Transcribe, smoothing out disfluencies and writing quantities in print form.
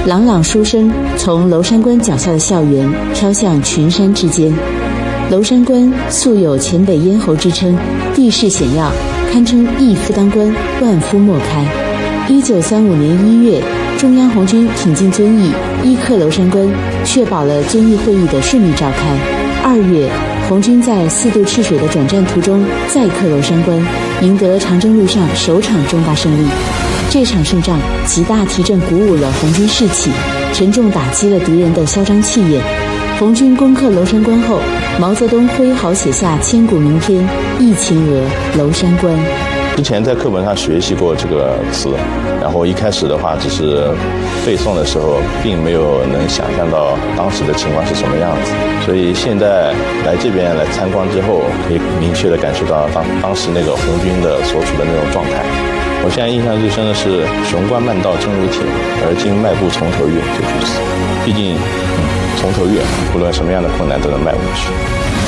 朗朗书声从娄山关脚下的校园飘向群山之间。娄山关素有黔北咽喉之称，地势险要，堪称一夫当关，万夫莫开。1935年1月，中央红军挺进遵义，依克娄山关，确保了遵义会议的顺利召开。2月，红军在4渡赤水的转战途中再克娄山关，赢得长征路上首场重大胜利。这场胜仗极大提振鼓舞了红军士气，沉重打击了敌人的嚣张气焰。红军攻克娄山关后，毛泽东挥毫写下千古名篇《忆秦娥·娄山关》。 之前在课本上学习过这个词，然后一开始的话只是背诵的时候，并没有能想象到当时的情况是什么样子。所以现在来这边来参观之后，可以明确地感受到当时那个红军的所处的那种状态。我现在印象最深的是“雄关漫道真如铁，而今迈步从头越”这句词。毕竟从头越，无论什么样的困难都能迈过去。